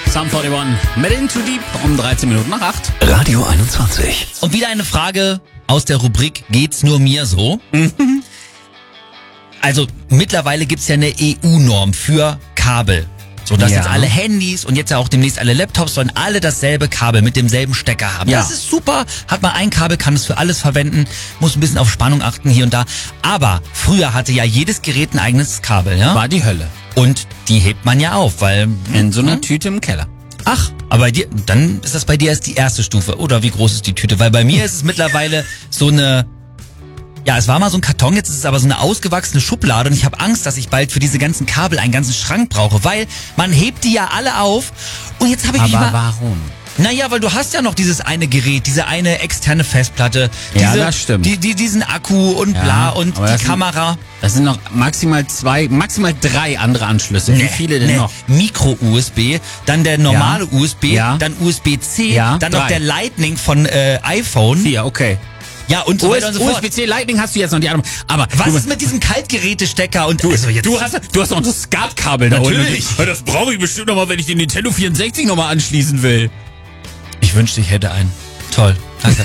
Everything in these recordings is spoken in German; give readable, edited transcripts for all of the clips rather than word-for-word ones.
Sum 41 mit In Too Deep um 13 Minuten nach 8. Radio 21. Und wieder eine Frage aus der Rubrik Geht's nur mir so? Also mittlerweile gibt's ja eine EU-Norm für Kabel. So dass jetzt alle Handys und jetzt ja auch demnächst alle Laptops sollen alle dasselbe Kabel mit demselben Stecker haben. Ja. Das ist super. Hat man ein Kabel, kann es für alles verwenden, muss ein bisschen auf Spannung achten hier und da. Aber früher hatte ja jedes Gerät ein eigenes Kabel, ja? War die Hölle. Und die hebt man ja auf, weil... In so einer Tüte im Keller. Ach, aber bei dir, dann ist das bei dir erst die erste Stufe. Oder wie groß ist die Tüte? Weil bei mir ist es mittlerweile so eine... Ja, es war mal so ein Karton, jetzt ist es aber so eine ausgewachsene Schublade und ich habe Angst, dass ich bald für diese ganzen Kabel einen ganzen Schrank brauche, weil man hebt die ja alle auf und jetzt habe ich mich Aber mal... warum? Naja, weil du hast ja noch dieses eine Gerät, diese eine externe Festplatte, Ja, das stimmt. diesen Akku und bla und aber die das sind- Kamera. Das sind noch maximal 3 andere Anschlüsse. Wie viele denn noch? Micro-USB, dann der normale USB, Ja. dann USB-C, Ja, dann noch 3. der Lightning von iPhone. 4, okay. Ja, und so weiter und so fort. USB-C Lightning hast du jetzt noch die anderen. Aber Was ist mit diesem Kaltgerätestecker und also jetzt du hast noch das SCART-Kabel da unten. Natürlich. Das brauche ich bestimmt noch mal, wenn ich den Nintendo 64 noch mal anschließen will. Ich wünschte, ich hätte einen. Toll, danke.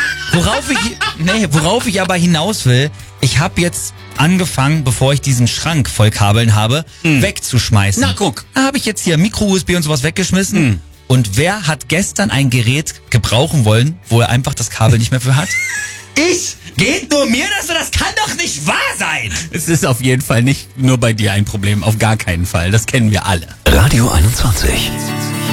Worauf ich aber hinaus will, ich habe jetzt angefangen, bevor ich diesen Schrank voll Kabeln habe, wegzuschmeißen. Na, guck. Da habe ich jetzt hier Micro-USB und sowas weggeschmissen. Und wer hat gestern ein Gerät gebrauchen wollen, wo er einfach das Kabel nicht mehr für hat? Ich! Geht nur mir das so? Das kann doch nicht wahr sein! Es ist auf jeden Fall nicht nur bei dir ein Problem. Auf gar keinen Fall. Das kennen wir alle. Radio 21.